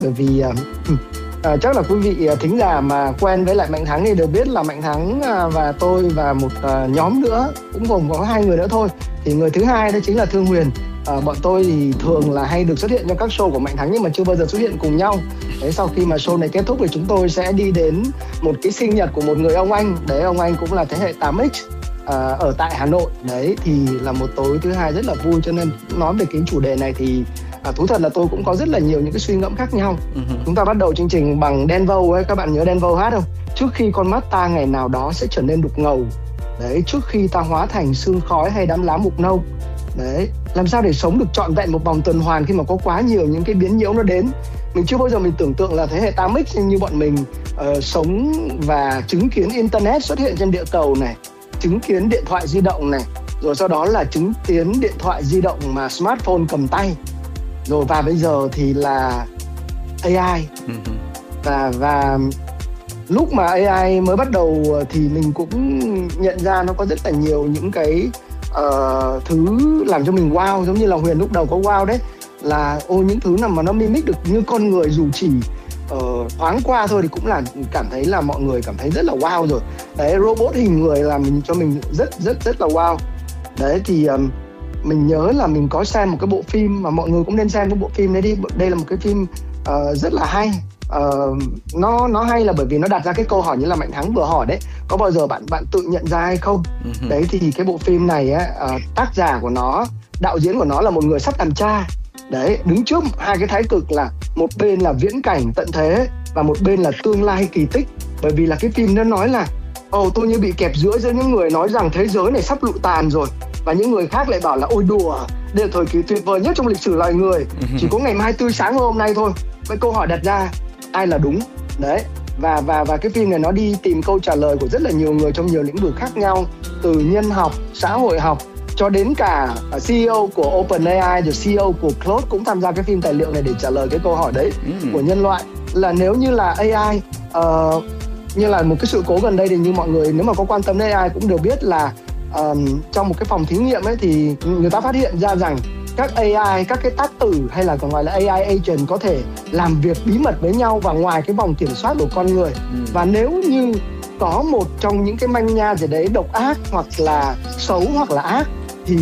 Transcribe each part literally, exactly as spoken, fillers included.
Bởi vì à, à, chắc là quý vị thính giả mà quen với lại Mạnh Thắng thì đều biết là Mạnh Thắng à, và tôi và một à, nhóm nữa, cũng gồm có hai người nữa thôi. Thì người thứ hai đó chính là Thương Huyền. À, bọn tôi thì thường là hay được xuất hiện trong các show của Mạnh Thắng nhưng mà chưa bao giờ xuất hiện cùng nhau. Đấy, sau khi mà show này kết thúc thì chúng tôi sẽ đi đến một cái sinh nhật của một người ông anh. Đấy, ông anh cũng là thế hệ tám x à, ở tại Hà Nội. Đấy thì là một tối thứ hai rất là vui, cho nên nói về cái chủ đề này thì à, thú thật là tôi cũng có rất là nhiều những cái suy ngẫm khác nhau. Uh-huh. Chúng ta bắt đầu chương trình bằng Đen Vâu ấy, các bạn nhớ Đen Vâu hát không? Trước khi con mắt ta ngày nào đó sẽ trở nên đục ngầu. Đấy, trước khi ta hóa thành sương khói hay đám lá mục nâu. Đấy, làm sao để sống được trọn vẹn một vòng tuần hoàn khi mà có quá nhiều những cái biến nhiễu nó đến. Mình chưa bao giờ mình tưởng tượng là thế hệ tám x như bọn mình uh, sống và chứng kiến internet xuất hiện trên địa cầu này, chứng kiến điện thoại di động này, rồi sau đó là chứng kiến điện thoại di động mà smartphone cầm tay, rồi và bây giờ thì là a i. và và lúc mà a i mới bắt đầu thì mình cũng nhận ra nó có rất là nhiều những cái uh, thứ làm cho mình wow, giống như là Huyền lúc đầu có wow đấy, là ô những thứ nào mà nó mimic được như con người dù chỉ uh, thoáng qua thôi thì cũng là cảm thấy là mọi người cảm thấy rất là wow rồi. Đấy, robot hình người làm mình cho mình rất rất rất là wow. Đấy thì um, mình nhớ là mình có xem một cái bộ phim mà mọi người cũng nên xem cái bộ phim đấy đi. Đây là một cái phim uh, rất là hay. Uh, nó nó hay là bởi vì nó đặt ra cái câu hỏi như là Mạnh Thắng vừa hỏi đấy, có bao giờ bạn bạn tự nhận ra hay không? Uh-huh. Đấy thì cái bộ phim này á, uh, tác giả của nó, đạo diễn của nó là một người sắp làm cha. Đấy, đứng trước hai cái thái cực là một bên là viễn cảnh tận thế và một bên là tương lai kỳ tích. Bởi vì là cái phim nó nói là ồ oh, tôi như bị kẹp giữa giữa những người nói rằng thế giới này sắp lụi tàn rồi, và những người khác lại bảo là ôi đùa, đây là thời kỳ tuyệt vời nhất trong lịch sử loài người, chỉ có ngày mai tươi sáng hôm nay thôi. Cái câu hỏi đặt ra ai là đúng. Đấy, và và và cái phim này nó đi tìm câu trả lời của rất là nhiều người trong nhiều lĩnh vực khác nhau, từ nhân học, xã hội học cho đến cả xê e ô của OpenAI, rồi xê e ô của Claude cũng tham gia cái phim tài liệu này để trả lời cái câu hỏi đấy mm. của nhân loại, là nếu như là a i uh, như là một cái sự cố gần đây thì như mọi người nếu mà có quan tâm đến a i cũng đều biết là uh, trong một cái phòng thí nghiệm ấy thì người ta phát hiện ra rằng các a i, các cái tác tử hay là còn gọi là a i agent có thể làm việc bí mật với nhau và ngoài cái vòng kiểm soát của con người. Ừ. Và nếu như có một trong những cái manh nha gì đấy độc ác hoặc là xấu hoặc là ác thì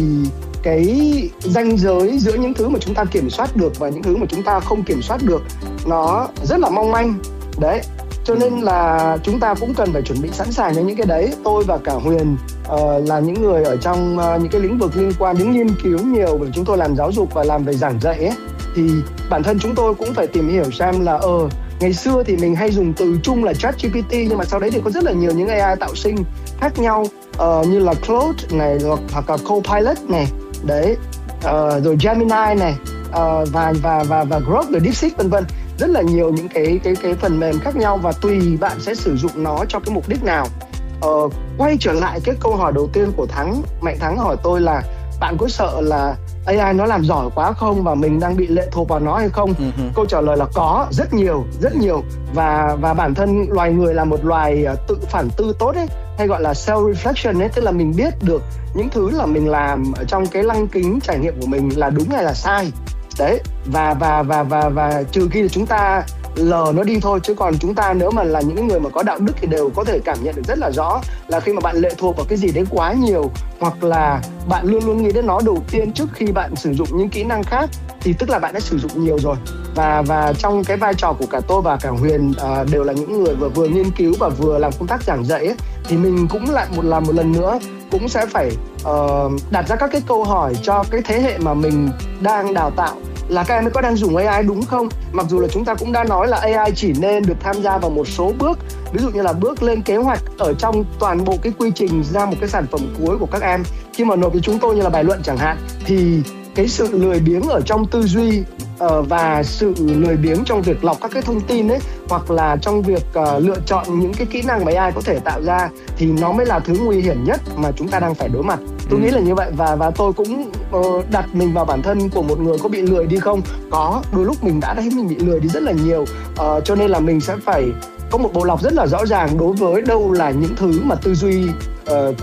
cái ranh giới giữa những thứ mà chúng ta kiểm soát được và những thứ mà chúng ta không kiểm soát được nó rất là mong manh. Đấy, cho nên là chúng ta cũng cần phải chuẩn bị sẵn sàng cho những cái đấy. Tôi và cả Huyền uh, là những người ở trong uh, những cái lĩnh vực liên quan đến nghiên cứu nhiều, bởi chúng tôi làm giáo dục và làm về giảng dạy ấy, thì bản thân chúng tôi cũng phải tìm hiểu xem là ờ uh, ngày xưa thì mình hay dùng từ chung là ChatGPT, nhưng mà sau đấy thì có rất là nhiều những a i tạo sinh khác nhau, uh, như là Claude này hoặc là Copilot này, đấy, uh, rồi Gemini này, uh, và và và và Grok, rồi DeepSeek vân vân. Rất là nhiều những cái cái cái phần mềm khác nhau và tùy bạn sẽ sử dụng nó cho cái mục đích nào. Ờ, quay trở lại cái câu hỏi đầu tiên của Thắng, Mạnh Thắng hỏi tôi là bạn có sợ là a i nó làm giỏi quá không và mình đang bị lệ thuộc vào nó hay không? Uh-huh. Câu trả lời là có, rất nhiều, rất nhiều. Và và bản thân loài người là một loài tự phản tư tốt ấy, hay gọi là self-reflection ấy, tức là mình biết được những thứ là mình làm ở trong cái lăng kính trải nghiệm của mình là đúng hay là sai. Đấy, và và và và và trừ khi là chúng ta lờ nó đi thôi, chứ còn chúng ta nếu mà là những người mà có đạo đức thì đều có thể cảm nhận được rất là rõ là khi mà bạn lệ thuộc vào cái gì đấy quá nhiều, hoặc là bạn luôn luôn nghĩ đến nó đầu tiên trước khi bạn sử dụng những kỹ năng khác, thì tức là bạn đã sử dụng nhiều rồi. Và và trong cái vai trò của cả tôi và cả Huyền uh, đều là những người vừa vừa nghiên cứu và vừa làm công tác giảng dạy ấy, thì mình cũng lại một làm một lần nữa cũng sẽ phải uh, đặt ra các cái câu hỏi cho cái thế hệ mà mình đang đào tạo, là các em ấy có đang dùng a i đúng không? Mặc dù là chúng ta cũng đã nói là a i chỉ nên được tham gia vào một số bước, ví dụ như là bước lên kế hoạch ở trong toàn bộ cái quy trình ra một cái sản phẩm cuối của các em khi mà nộp với chúng tôi như là bài luận chẳng hạn, thì cái sự lười biếng ở trong tư duy uh, và sự lười biếng trong việc lọc các cái thông tin ấy, hoặc là trong việc uh, lựa chọn những cái kỹ năng mà a i có thể tạo ra, thì nó mới là thứ nguy hiểm nhất mà chúng ta đang phải đối mặt. Tôi ừ. nghĩ là như vậy, và và tôi cũng uh, đặt mình vào bản thân của một người có bị lười đi không? Có, đôi lúc mình đã thấy mình bị lười đi rất là nhiều, uh, cho nên là mình sẽ phải có một bộ lọc rất là rõ ràng đối với đâu là những thứ mà tư duy uh,